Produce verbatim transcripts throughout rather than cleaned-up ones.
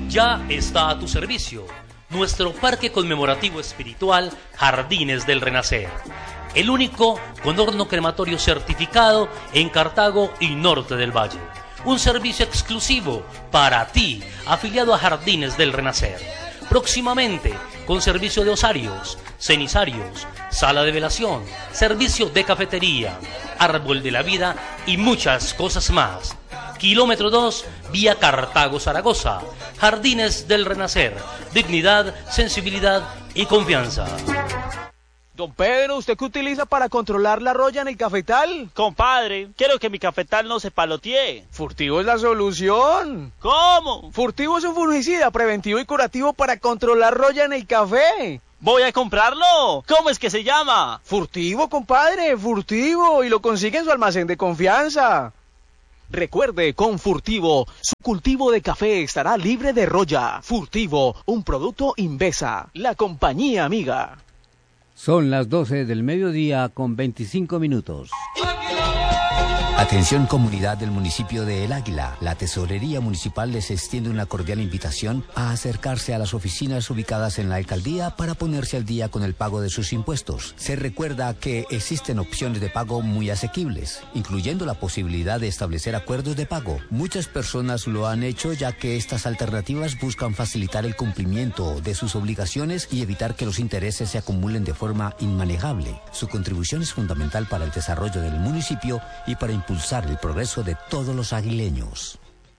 ya está a tu servicio nuestro parque conmemorativo espiritual Jardines del Renacer, el único con horno crematorio certificado en Cartago y Norte del Valle. Un servicio exclusivo para ti, afiliado a Jardines del Renacer. Próximamente, con servicio de osarios, cenizarios, sala de velación, servicio de cafetería, árbol de la vida y muchas cosas más. Kilómetro dos, vía Cartago-Zaragoza. Jardines del Renacer. Dignidad, sensibilidad y confianza. Don Pedro, ¿usted qué utiliza para controlar la roya en el cafetal? Compadre, quiero que mi cafetal no se palotee. Furtivo es la solución. ¿Cómo? Furtivo es un fungicida preventivo y curativo para controlar roya en el café. ¡Voy a comprarlo! ¿Cómo es que se llama? Furtivo, compadre, Furtivo. Y lo consigue en su almacén de confianza. Recuerde, con Furtivo, su cultivo de café estará libre de roya. Furtivo, un producto Invesa, la compañía amiga. Son las doce del mediodía con veinticinco minutos. Atención comunidad del municipio de El Águila. La Tesorería Municipal les extiende una cordial invitación a acercarse a las oficinas ubicadas en la alcaldía para ponerse al día con el pago de sus impuestos. Se recuerda que existen opciones de pago muy asequibles, incluyendo la posibilidad de establecer acuerdos de pago. Muchas personas lo han hecho ya que estas alternativas buscan facilitar el cumplimiento de sus obligaciones y evitar que los intereses se acumulen de forma inmanejable. Su contribución es fundamental para el desarrollo del municipio y para impulsar el progreso de todos los aguileños.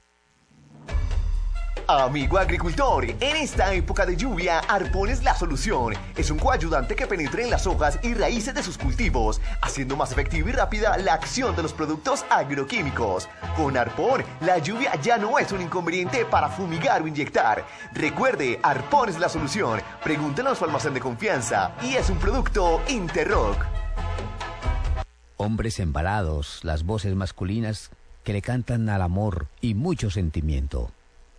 Amigo agricultor, en esta época de lluvia, Arpón es la solución. Es un coayudante que penetra en las hojas y raíces de sus cultivos, haciendo más efectiva y rápida la acción de los productos agroquímicos. Con Arpón, la lluvia ya no es un inconveniente para fumigar o inyectar. Recuerde, Arpón es la solución. Pregúntenos a su almacén de confianza y es un producto Interrock. Hombres embalados, las voces masculinas que le cantan al amor y mucho sentimiento.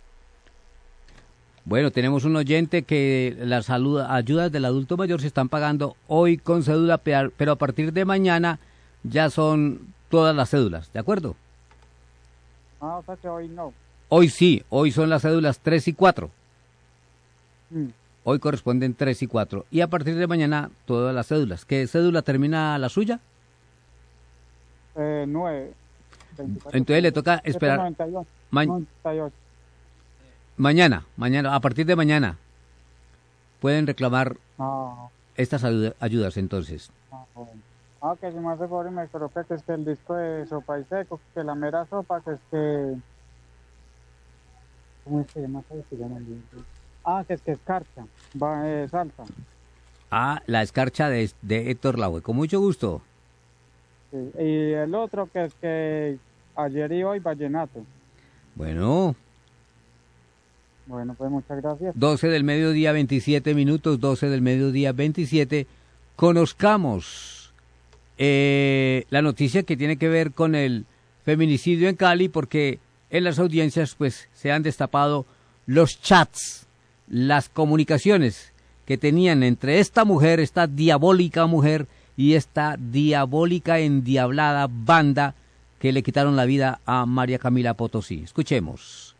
Bueno, tenemos un oyente que las ayudas del adulto mayor se están pagando hoy con cédula, pero a partir de mañana ya son todas las cédulas, ¿de acuerdo? Ah, o sea que hoy no. Hoy sí, hoy son las cédulas tres y cuatro. Mm. Hoy corresponden tres y cuatro. Y a partir de mañana todas las cédulas. ¿Qué cédula termina la suya? Eh, nueve. Entonces le toca esperar. noventa y ocho, Ma noventa y ocho. Mañana, mañana, a partir de mañana pueden reclamar ah. estas ayudas entonces. Ah, bueno. Ah, que si me hace favor y me coloca que es que el disco de sopa y seco, que la mera sopa, que es que... ¿Cómo es que llama? ¿Cómo se llama el disco? Ah, que es que escarcha, va, eh, salsa. Ah, la escarcha de, de Héctor Laue, con mucho gusto. Sí. Y el otro que es que ayer y hoy vallenato. Bueno. Bueno, pues muchas gracias. doce del mediodía, veintisiete minutos, doce del mediodía, veintisiete. Conozcamos eh, la noticia que tiene que ver con el feminicidio en Cali, porque en las audiencias pues se han destapado los chats, las comunicaciones que tenían entre esta mujer, esta diabólica mujer, y esta diabólica endiablada banda que le quitaron la vida a María Camila Potosí. Escuchemos.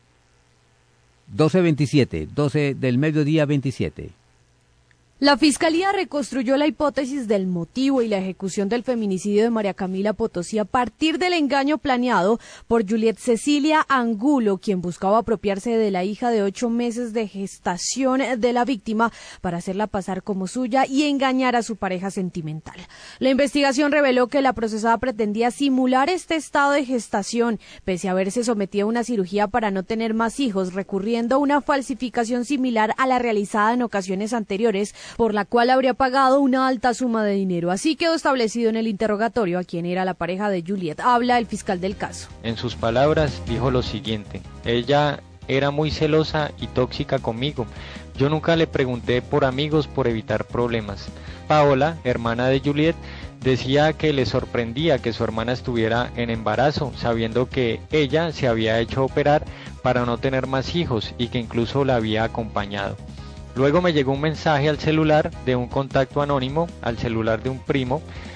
doce veintisiete, doce del mediodía veintisiete. La Fiscalía reconstruyó la hipótesis del motivo y la ejecución del feminicidio de María Camila Potosí a partir del engaño planeado por Juliet Cecilia Angulo, quien buscaba apropiarse de la hija de ocho meses de gestación de la víctima para hacerla pasar como suya y engañar a su pareja sentimental. La investigación reveló que la procesada pretendía simular este estado de gestación, pese a haberse sometido a una cirugía para no tener más hijos, recurriendo a una falsificación similar a la realizada en ocasiones anteriores, por la cual habría pagado una alta suma de dinero. Así quedó establecido en el interrogatorio a quien era la pareja de Juliet. Habla el fiscal del caso. En sus palabras dijo lo siguiente: ella era muy celosa y tóxica conmigo. Yo nunca le pregunté por amigos por evitar problemas. Paola, hermana de Juliet, decía que le sorprendía que su hermana estuviera en embarazo, sabiendo que ella se había hecho operar para no tener más hijos y que incluso la había acompañado. Luego me llegó un mensaje al celular de un contacto anónimo, al celular de un primo,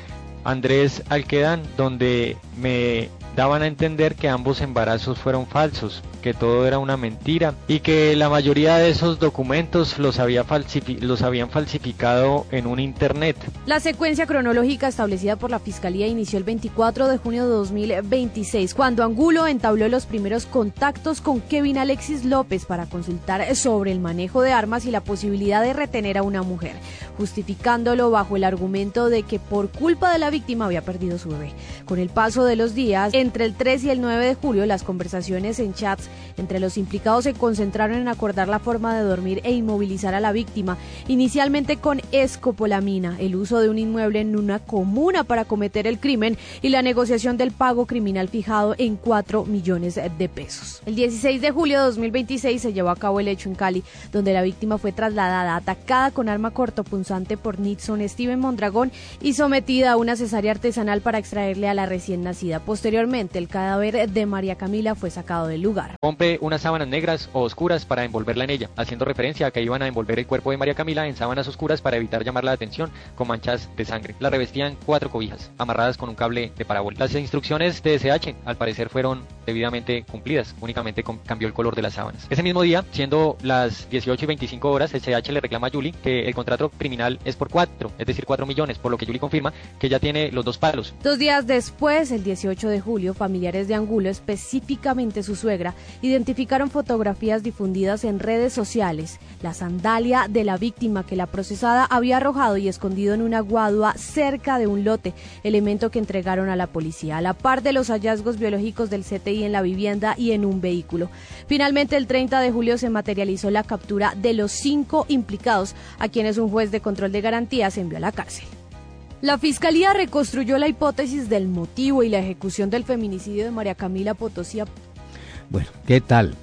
Andrés Alquedán, donde me daban a entender que ambos embarazos fueron falsos, que todo era una mentira y que la mayoría de esos documentos los, había falsifi- los habían falsificado en un internet. La secuencia cronológica establecida por la Fiscalía inició el veinticuatro de junio de dos mil veintiséis, cuando Angulo entabló los primeros contactos con Kevin Alexis López para consultar sobre el manejo de armas y la posibilidad de retener a una mujer, justificándolo bajo el argumento de que por culpa de la víctima había perdido su bebé. Con el paso de los días, entre el tres y el nueve de julio, las conversaciones en chats entre los implicados se concentraron en acordar la forma de dormir e inmovilizar a la víctima, inicialmente con escopolamina, el uso de un inmueble en una comuna para cometer el crimen y la negociación del pago criminal fijado en cuatro millones de pesos. El dieciséis de julio de dos mil veintiséis se llevó a cabo el hecho en Cali, donde la víctima fue trasladada atacada con arma cortopunzante por Nixon Steven Mondragón y sometida a una cesárea artesanal para extraerle a la recién nacida. Posteriormente, el cadáver de María Camila fue sacado del lugar. Compré unas sábanas negras o oscuras para envolverla en ella, haciendo referencia a que iban a envolver el cuerpo de María Camila en sábanas oscuras para evitar llamar la atención con manchas de sangre. La revestían cuatro cobijas, amarradas con un cable de parábola. Las instrucciones de S H, al parecer, fueron debidamente cumplidas, únicamente cambió el color de las sábanas. Ese mismo día, siendo las dieciocho y veinticinco horas, S H le reclama a Julie que el contrato criminal es por cuatro, es decir, cuatro millones, por lo que Julie confirma que ya tiene los dos palos. Dos días después, el dieciocho de julio, familiares de Angulo, específicamente su suegra, identificaron fotografías difundidas en redes sociales, la sandalia de la víctima que la procesada había arrojado y escondido en una guadua cerca de un lote, elemento que entregaron a la policía, a la par de los hallazgos biológicos del C T I en la vivienda y en un vehículo. Finalmente, el treinta de julio se materializó la captura de los cinco implicados, a quienes un juez de control de garantías envió a la cárcel. La Fiscalía reconstruyó la hipótesis del motivo y la ejecución del feminicidio de María Camila Potosí. Bueno, ¿qué tal?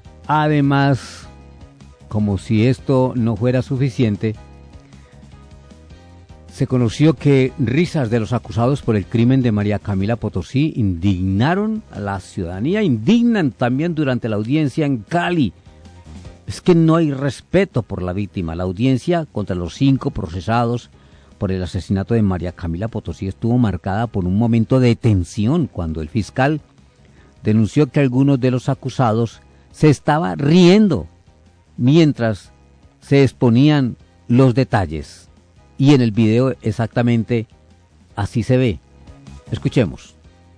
Además, como si esto no fuera suficiente, se conoció que risas de los acusados por el crimen de María Camila Potosí indignaron a la ciudadanía, indignan también durante la audiencia en Cali. Es que no hay respeto por la víctima. La audiencia contra los cinco procesados por el asesinato de María Camila Potosí estuvo marcada por un momento de tensión cuando el fiscal denunció que algunos de los acusados se estaba riendo mientras se exponían los detalles. Y en el video exactamente así se ve. Escuchemos.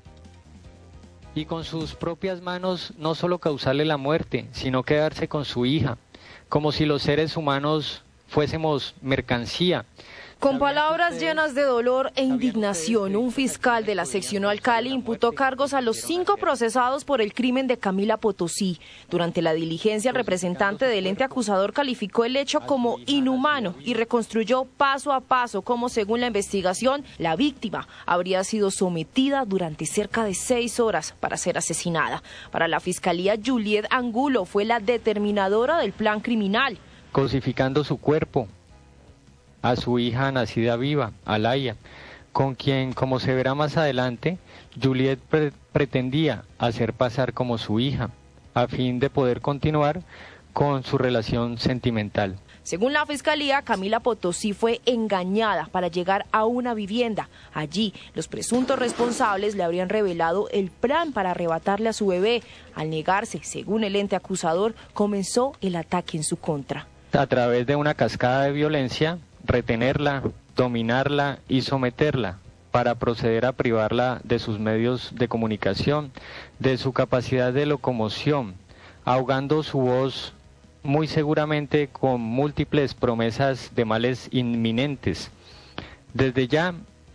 Y con sus propias manos no solo causarle la muerte, sino quedarse con su hija, como si los seres humanos fuésemos mercancía. Con palabras llenas de dolor e indignación, un fiscal de la seccional Cali imputó cargos a los cinco procesados por el crimen de Camila Potosí. Durante la diligencia, el representante del ente acusador calificó el hecho como inhumano y reconstruyó paso a paso cómo, según la investigación, la víctima habría sido sometida durante cerca de seis horas para ser asesinada. Para la fiscalía, Juliet Angulo fue la determinadora del plan criminal. Cosificando su cuerpo a su hija nacida viva, Alaya, con quien, como se verá más adelante, Juliet pre- pretendía hacer pasar como su hija, a fin de poder continuar con su relación sentimental. Según la Fiscalía, Camila Potosí fue engañada para llegar a una vivienda. Allí, los presuntos responsables le habrían revelado el plan para arrebatarle a su bebé. Al negarse, según el ente acusador, comenzó el ataque en su contra. A través de una cascada de violencia, retenerla, dominarla y someterla para proceder a privarla de sus medios de comunicación, de su capacidad de locomoción, ahogando su voz muy seguramente con múltiples promesas de males inminentes. Desde ya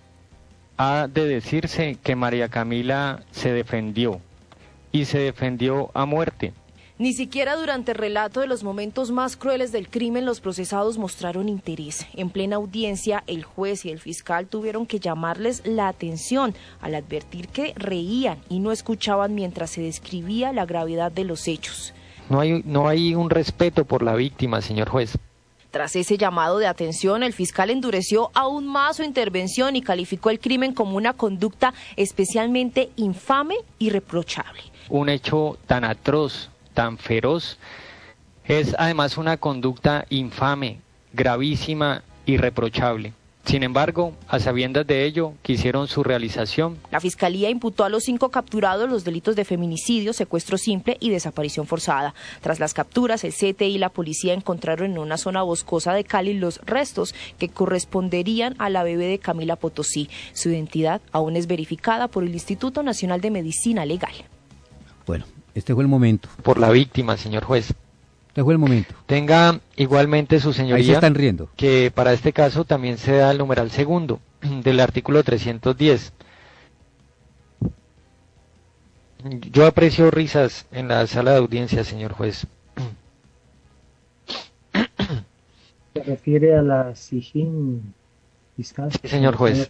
ha de decirse que María Camila se defendió y se defendió a muerte. Ni siquiera durante el relato de los momentos más crueles del crimen los procesados mostraron interés. En plena audiencia, el juez y el fiscal tuvieron que llamarles la atención al advertir que reían y no escuchaban mientras se describía la gravedad de los hechos. No hay, no hay un respeto por la víctima, señor juez. Tras ese llamado de atención, el fiscal endureció aún más su intervención y calificó el crimen como una conducta especialmente infame y reprochable. Un hecho tan atroz, tan feroz, es además una conducta infame, gravísima y reprochable. Sin embargo, a sabiendas de ello, quisieron su realización. La Fiscalía imputó a los cinco capturados los delitos de feminicidio, secuestro simple y desaparición forzada. Tras las capturas, el C T I y la policía encontraron en una zona boscosa de Cali los restos que corresponderían a la bebé de Camila Potosí. Su identidad aún es verificada por el Instituto Nacional de Medicina Legal. Bueno, este fue el momento. Por la víctima, señor juez. Este fue el momento. Tenga igualmente su señoría. Ahí se están riendo. Que para este caso también se da el numeral segundo del artículo trescientos diez. Yo aprecio risas en la sala de audiencia, señor juez. ¿Se refiere a la SIJIN fiscal? Sí, señor juez.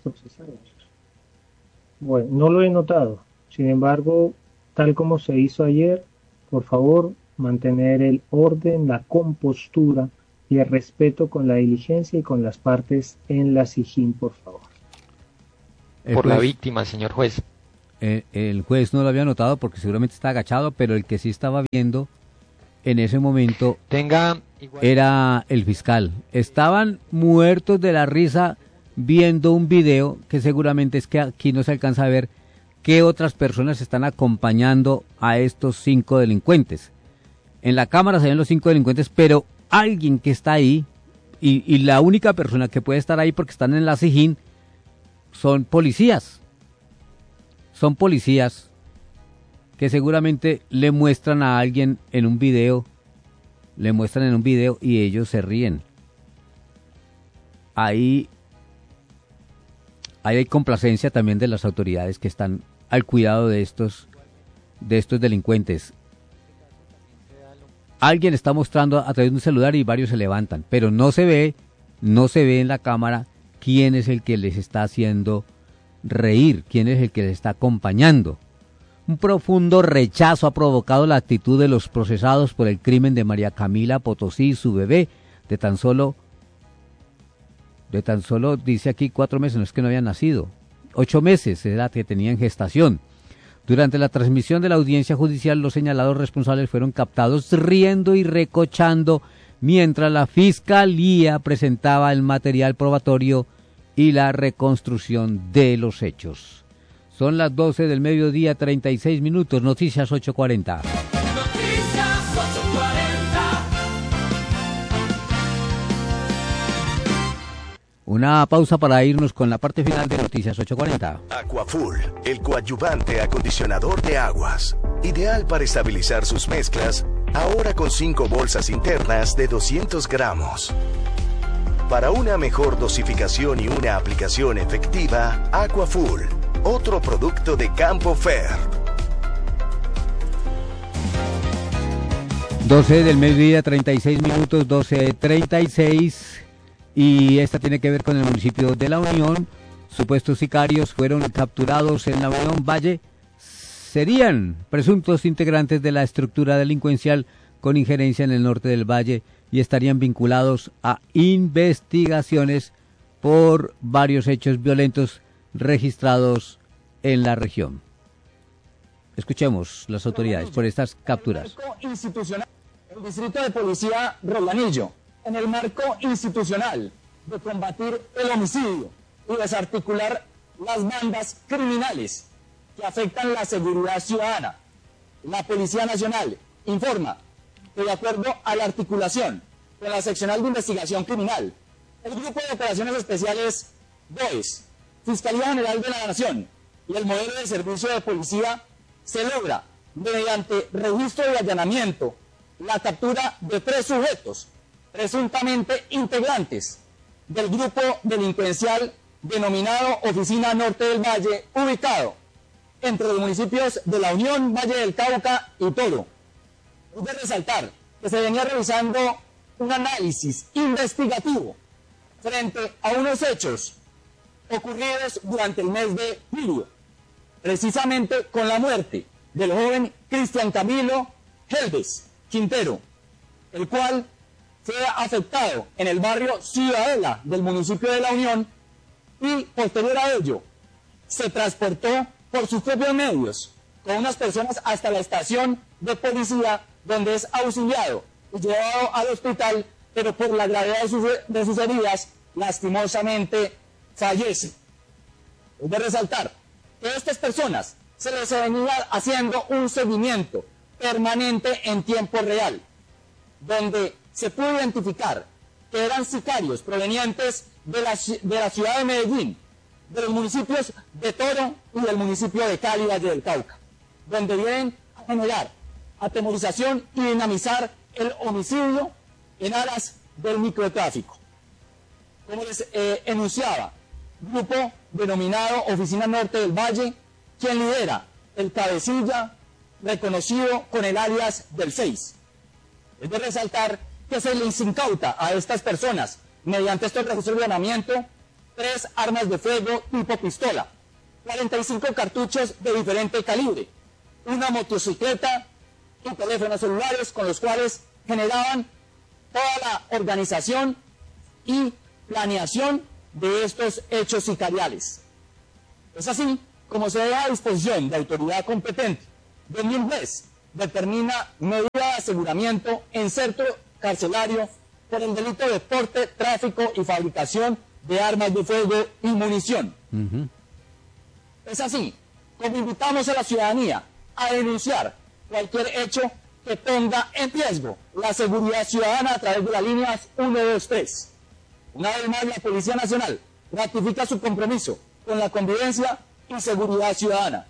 Bueno, no lo he notado. Sin embargo, tal como se hizo ayer, por favor, mantener el orden, la compostura y el respeto con la diligencia y con las partes en la SIJIN, por favor. Por juez, la víctima, señor juez. El, el juez no lo había notado porque seguramente está agachado, pero el que sí estaba viendo en ese momento Tenga igual... era el fiscal. Estaban muertos de la risa viendo un video que seguramente es que aquí no se alcanza a ver qué otras personas están acompañando a estos cinco delincuentes. En la cámara se ven los cinco delincuentes, pero alguien que está ahí, y, y la única persona que puede estar ahí porque están en la SIJIN, son policías. Son policías que seguramente le muestran a alguien en un video, le muestran en un video y ellos se ríen. Ahí, ahí hay complacencia también de las autoridades que están al cuidado de estos, de estos delincuentes. Alguien está mostrando a través de un celular y varios se levantan, pero no se ve, no se ve en la cámara quién es el que les está haciendo reír, quién es el que les está acompañando. Un profundo rechazo ha provocado la actitud de los procesados por el crimen de María Camila Potosí y su bebé de tan solo, de tan solo, dice aquí cuatro meses, no es que no habían nacido, ocho meses era que tenían gestación. Durante la transmisión de la audiencia judicial, los señalados responsables fueron captados riendo y recochando mientras la Fiscalía presentaba el material probatorio y la reconstrucción de los hechos. Son las doce del mediodía, treinta y seis minutos, Noticias ocho cuarenta. Noticias ocho cuarenta. Una pausa para irnos con la parte final de Noticias ocho cuarenta. Aquafull, el coadyuvante acondicionador de aguas. Ideal para estabilizar sus mezclas, ahora con cinco bolsas internas de doscientos gramos. Para una mejor dosificación y una aplicación efectiva, Aquafull, otro producto de Campo Fer. doce del mediodía, treinta y seis minutos, doce treinta y seis. Y esta tiene que ver con el municipio de La Unión. Supuestos sicarios fueron capturados en La Unión Valle. Serían presuntos integrantes de la estructura delincuencial con injerencia en el norte del Valle y estarían vinculados a investigaciones por varios hechos violentos registrados en la región. Escuchemos las autoridades por estas capturas. Institucional, el Distrito de Policía Rolanillo, en el marco institucional de combatir el homicidio y desarticular las bandas criminales que afectan la seguridad ciudadana, la Policía Nacional informa que de acuerdo a la articulación con la Seccional de Investigación Criminal, el Grupo de Operaciones Especiales B O E S, Fiscalía General de la Nación y el modelo de servicio de policía se logra, mediante registro y allanamiento, la captura de tres sujetos presuntamente integrantes del grupo delincuencial denominado Oficina Norte del Valle, ubicado entre los municipios de La Unión, Valle del Cauca y Toro. Es de resaltar que se venía realizando un análisis investigativo frente a unos hechos ocurridos durante el mes de julio, precisamente con la muerte del joven Cristian Camilo Helves Quintero, el cual fue afectado en el barrio Ciudadela del municipio de La Unión y posterior a ello se transportó por sus propios medios con unas personas hasta la estación de policía donde es auxiliado y llevado al hospital, pero por la gravedad de sus, de sus heridas lastimosamente fallece. Es de resaltar que a estas personas se les venía haciendo un seguimiento permanente en tiempo real, donde se pudo identificar que eran sicarios provenientes de la, de la ciudad de Medellín, de los municipios de Toro y del municipio de Cali, Valle del Cauca, donde vienen a generar atemorización y dinamizar el homicidio en aras del microtráfico. Como les eh, enunciaba, grupo denominado Oficina Norte del Valle, quien lidera el cabecilla reconocido con el alias del seis. Es de resaltar que se les incauta a estas personas, mediante estos registros de allanamiento, tres armas de fuego tipo pistola, cuarenta y cinco cartuchos de diferente calibre, una motocicleta y teléfonos celulares con los cuales generaban toda la organización y planeación de estos hechos sicariales. Es así como se da a disposición de autoridad competente, donde un juez determina medida de aseguramiento en centro carcelario por el delito de porte, tráfico y fabricación de armas de fuego y munición. Uh-huh. Es así como invitamos a la ciudadanía a denunciar cualquier hecho que ponga en riesgo la seguridad ciudadana a través de las líneas uno dos tres. Una vez más, la Policía Nacional ratifica su compromiso con la convivencia y seguridad ciudadana.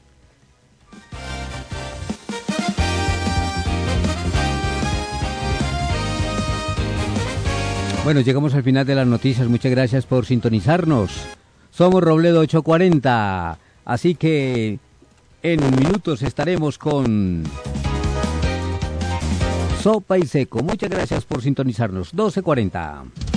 Bueno, llegamos al final de las noticias. Muchas gracias por sintonizarnos. Somos Robledo ocho cuarenta. Así que en minutos estaremos con Sopa y Seco. Muchas gracias por sintonizarnos. doce cuarenta.